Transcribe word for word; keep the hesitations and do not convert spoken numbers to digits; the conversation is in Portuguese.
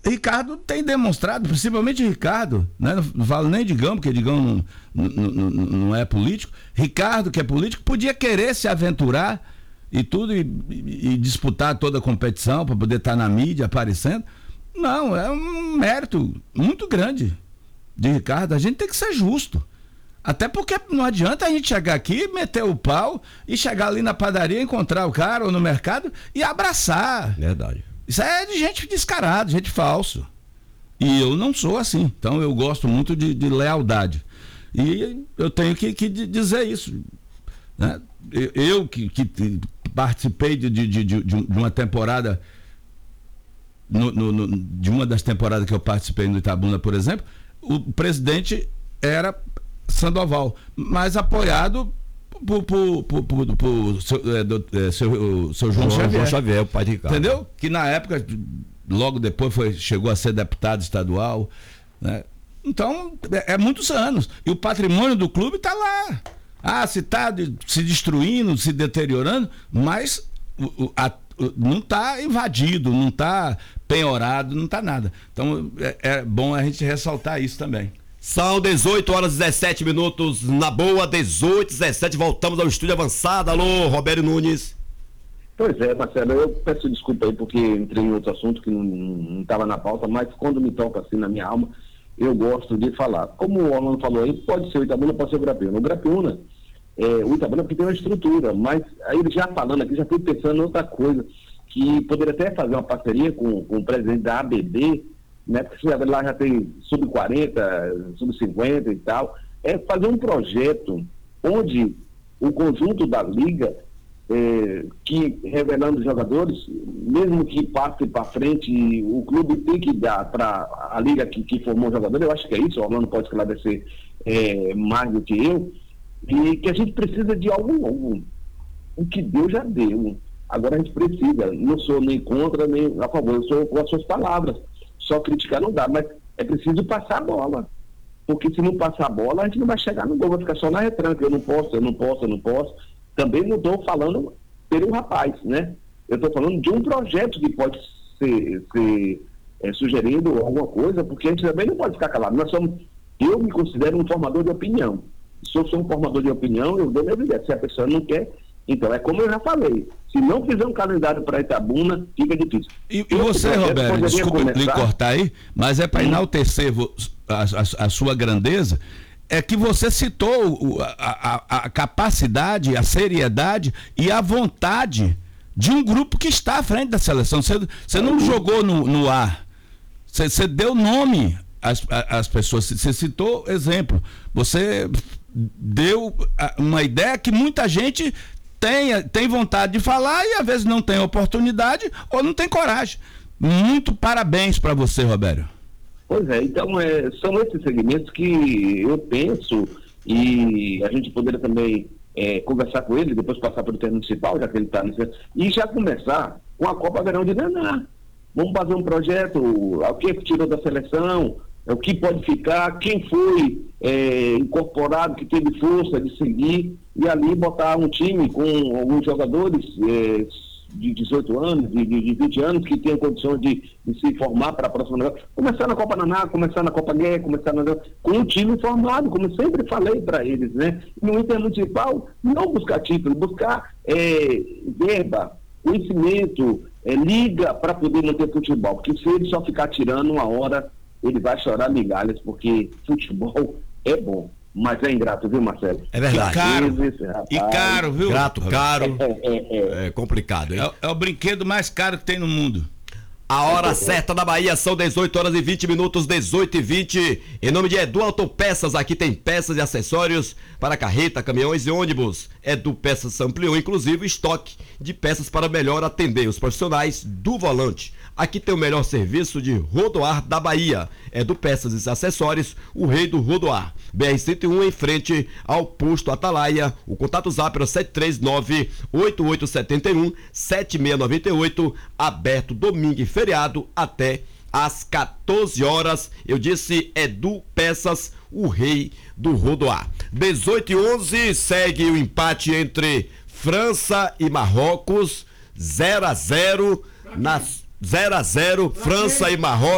Ricardo tem demonstrado, principalmente Ricardo, né? Não falo nem Digão, porque Digão não, não, não, não é político. Ricardo, que é político, podia querer se aventurar e tudo, e, e, e disputar toda a competição para poder estar na mídia aparecendo. Não, é um mérito muito grande de Ricardo. A gente tem que ser justo. Até porque não adianta a gente chegar aqui, meter o pau e chegar ali na padaria, encontrar o cara ou no mercado e abraçar. Verdade. Isso é de gente descarada, gente falso. E eu não sou assim. Então eu gosto muito de, de lealdade. E eu tenho que, que dizer isso. Né? Eu, eu que, que participei de, de, de, de uma temporada, no, no, no, de uma das temporadas que eu participei no Itabuna, por exemplo, o presidente era Sandoval, mas apoiado por, por, por, por, por seu, é, do, é, seu, seu João, João Xavier. João Xavier, o pai de Ricardo. Entendeu? Que na época, logo depois, foi, chegou a ser deputado estadual. Né? Então, é, é muitos anos. E o patrimônio do clube está lá. Ah, se está de, se destruindo, se deteriorando, mas o, a, o, não está invadido, não está penhorado, não está nada. Então, é, é bom a gente ressaltar isso também. São dezoito horas e dezessete minutos, na boa, dezoito e dezessete, voltamos ao estúdio avançado. Alô, Roberto Nunes. Pois é, Marcelo, eu peço desculpa aí porque entrei em outro assunto que não estava na pauta, mas quando me toca assim na minha alma, eu gosto de falar. Como o Orlando falou aí, pode ser o Itabuna, pode ser o Grapiúna. O Grapiúna, é, o Itabuna porque tem uma estrutura, mas aí já falando aqui, já fui pensando em outra coisa, que poderia até fazer uma parceria com, com o presidente da A B B, né, porque lá já tem sub quarenta, sub cinquenta e tal, é fazer um projeto onde o conjunto da liga, é, que revelando os jogadores, mesmo que passe para frente, o clube tem que dar para a liga que, que formou o jogador, eu acho que é isso, o Orlando pode esclarecer é, mais do que eu, e que a gente precisa de algo novo. O que Deus já deu. Agora a gente precisa, não sou nem contra, nem a favor, eu sou com as suas palavras. Só criticar não dá, mas é preciso passar a bola. Porque se não passar a bola, a gente não vai chegar no gol, vai ficar só na retranca. Eu não posso, eu não posso, eu não posso. Também não estou falando pelo rapaz, né? Eu estou falando de um projeto que pode ser, ser é, sugerindo alguma coisa, porque a gente também não pode ficar calado. Nós somos, eu me considero um formador de opinião. Se eu sou um formador de opinião, eu dou minha vida. Se a pessoa não quer, então é como eu já falei. Se não fizer um calendário para Itabuna, fica difícil. E, e você, Roberto, desculpa começar... lhe cortar aí, mas é para enaltecer a, a, a sua grandeza, é que você citou a, a, a capacidade, a seriedade e a vontade de um grupo que está à frente da seleção. Você, você não jogou no, no ar, você, você deu nome às, às pessoas, você citou exemplo, você deu uma ideia que muita gente tem, tem vontade de falar e às vezes não tem oportunidade ou não tem coragem. Muito parabéns para você, Roberto. Pois é, então é, são esses segmentos que eu penso, e a gente poderia também é, conversar com ele, depois passar pelo termo municipal, já que ele está nesse, e já começar com a Copa Verão de Naná. Vamos fazer um projeto, o que tirou da seleção, o que pode ficar, quem foi é, incorporado, que teve força de seguir, e ali botar um time com alguns jogadores é, de dezoito anos, de, de vinte anos, que tenham condições de, de se formar para a próxima. Começar na Copa Naná, começar na Copa Guerra, começar na, com um time formado, como eu sempre falei para eles, né? No Intermunicipal, não buscar título, buscar é, verba, conhecimento, é, liga para poder manter futebol, porque se ele só ficar tirando uma hora, ele vai chorar migalhas, porque futebol é bom, mas é ingrato, viu, Marcelo? É verdade. E caro, Esse, rapaz, e caro, viu? Grato, caro, é, é, é. é complicado, hein? É, é o brinquedo mais caro que tem no mundo. A hora certa da Bahia são dezoito horas e vinte minutos, dezoito e vinte. Em nome de Edu Autopeças, aqui tem peças e acessórios para carreta, caminhões e ônibus. Edu Peças ampliou, inclusive, o estoque de peças para melhor atender os profissionais do volante. Aqui tem o melhor serviço de rodoar da Bahia. Edu Peças e Acessórios, o rei do rodoar. B R cento e um em frente ao posto Atalaia. O contato zap é sete três nove, oito oito sete um, sete seis nove oito, aberto domingo e feriado até às quatorze horas. Eu disse Edu Peças, o rei do rodoar. dezoito e onze, segue o empate entre França e Marrocos, zero a zero, nas zero a zero, França e Marrocos.